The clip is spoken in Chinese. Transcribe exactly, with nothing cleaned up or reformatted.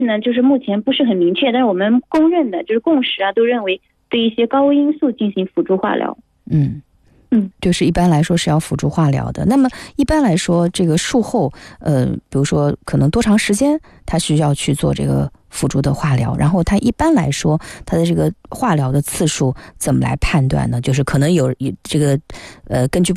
呢，就是目前不是很明确，但是我们公认的就是共识啊，都认为对一些高危因素进行辅助化疗。 嗯嗯，就是一般来说是要辅助化疗的。那么一般来说这个术后呃比如说可能多长时间他需要去做这个辅助的化疗，然后他一般来说他的这个化疗的次数怎么来判断呢？就是可能有这个呃根据